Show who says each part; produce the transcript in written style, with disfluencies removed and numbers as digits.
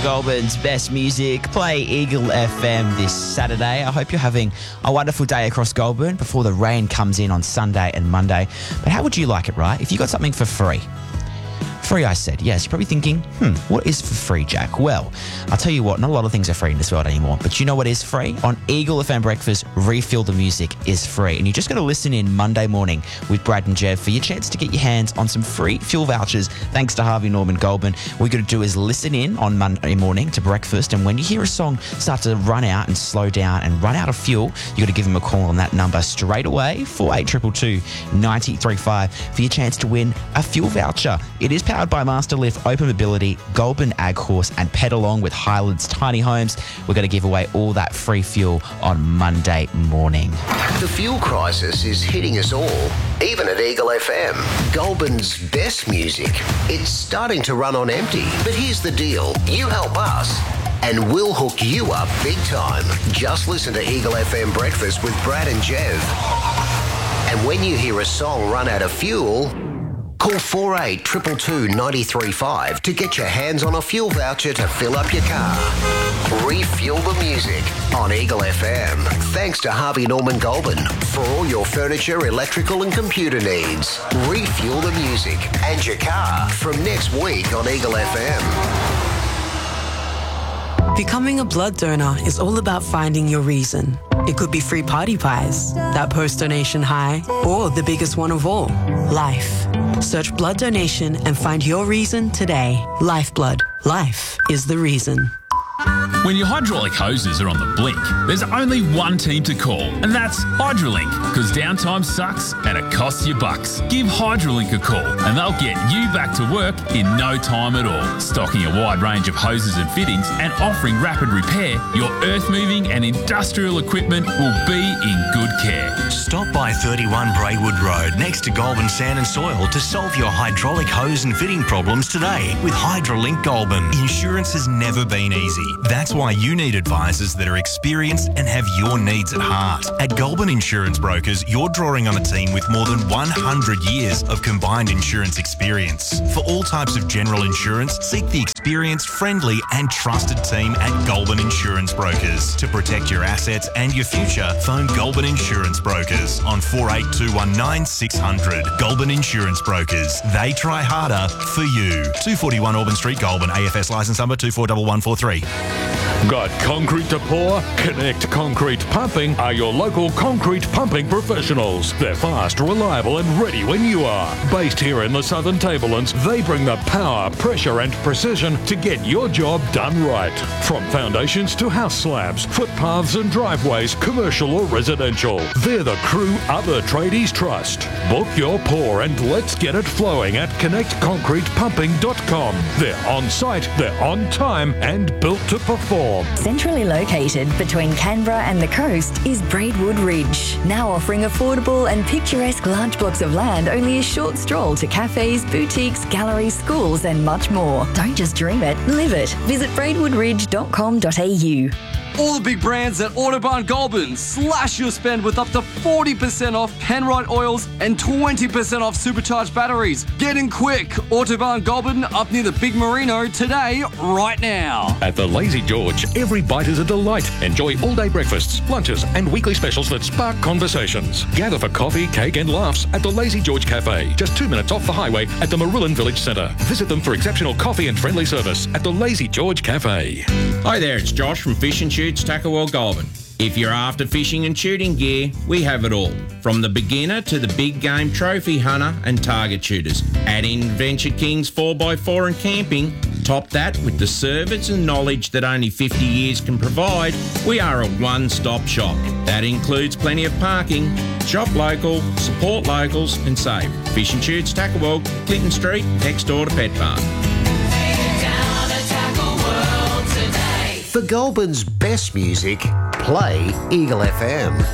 Speaker 1: Goulburn's best music. Play Eagle FM this Saturday. I hope you're having a wonderful day across Goulburn before the rain comes in on Sunday and Monday. But how would you like it, right? If you got something for free. Free, I said. Yes, you're probably thinking, what is for free, Jack? Well, I'll tell you what, not a lot of things are free in this world anymore. But you know what is free? On Eagle FM Breakfast, Refuel the Music is free. And you just got to listen in Monday morning with Brad and Jev for your chance to get your hands on some free fuel vouchers thanks to Harvey Norman Goulburn. What you got to do is listen in on Monday morning to breakfast. And when you hear a song start to run out and slow down and run out of fuel, you got to give them a call on that number straight away, 4822 935, for your chance to win a fuel voucher. It is powered by Masterlift, Open Mobility, Goulburn Ag Horse and Pet Along with Highlands Tiny Homes. We're going to give away all that free fuel on Monday morning.
Speaker 2: The fuel crisis is hitting us all, even at Eagle FM. Goulburn's best music. It's starting to run on empty. But here's the deal. You help us and we'll hook you up big time. Just listen to Eagle FM Breakfast with Brad and Jev. And when you hear a song run out of fuel, call 4822 935 to get your hands on a fuel voucher to fill up your car. Refuel the music on Eagle FM. Thanks to Harvey Norman Goulburn for all your furniture, electrical and computer needs. Refuel the music and your car from next week on Eagle FM.
Speaker 3: Becoming a blood donor is all about finding your reason. It could be free party pies, that post-donation high, or the biggest one of all, life. Search blood donation and find your reason today. Lifeblood. Life is the reason.
Speaker 4: When your hydraulic hoses are on the blink, there's only one team to call, and that's Hydrolink, because downtime sucks and it costs you bucks. Give Hydrolink a call and they'll get you back to work in no time at all. Stocking a wide range of hoses and fittings and offering rapid repair, your earth-moving and industrial equipment will be in good care.
Speaker 5: Stop by 31 Braywood Road next to Goulburn Sand and Soil to solve your hydraulic hose and fitting problems today with Hydrolink Goulburn. Insurance has never been easy. That's why you need advisors that are experienced and have your needs at heart. At Goulburn Insurance Brokers, you're drawing on a team with more than 100 years of combined insurance experience. For all types of general insurance, seek the experienced, friendly and trusted team at Goulburn Insurance Brokers. To protect your assets and your future, phone Goulburn Insurance Brokers on 4821 600. Goulburn Insurance Brokers. They try harder for you. 241 Auburn Street, Goulburn. AFS licence number 241143.
Speaker 6: Got concrete to pour? Connect Concrete Pumping are your local concrete pumping professionals. They're fast, reliable and ready when you are. Based here in the Southern Tablelands, they bring the power, pressure and precision to get your job done right. From foundations to house slabs, footpaths and driveways, commercial or residential. They're the crew other tradies trust. Book your pour and let's get it flowing at connectconcretepumping.com. They're on site, they're on time and built to perform.
Speaker 7: Centrally located between Canberra and the coast is Braidwood Ridge, now offering affordable and picturesque large blocks of land only a short stroll to cafes, boutiques, galleries, schools and much more. Don't just dream it, live it. Visit braidwoodridge.com.au.
Speaker 8: All the big brands at Autobarn Goulburn. Slash your spend with up to 40% off Penrite oils and 20% off supercharged batteries. Get in quick. Autobarn Goulburn up near the Big Merino today, right now.
Speaker 6: At the Lazy George, every bite is a delight. Enjoy all-day breakfasts, lunches and weekly specials that spark conversations. Gather for coffee, cake and laughs at the Lazy George Cafe, just 2 minutes off the highway at the Marillan Village Centre. Visit them for exceptional coffee and friendly service at the Lazy George Cafe.
Speaker 9: Hi there, it's Josh from Fish and Shoots Tuckerwell Goulburn. If you're after fishing and shooting gear, we have it all. From the beginner to the big game trophy hunter and target shooters. Add in Venture Kings 4x4 and camping. Top that with the service and knowledge that only 50 years can provide. We are a one-stop shop. That includes plenty of parking. Shop local, support locals and save. Fish and Shoots Tuckerwell, Clinton Street, next door to Pet Park.
Speaker 2: For Goulburn's best music, play Eagle FM.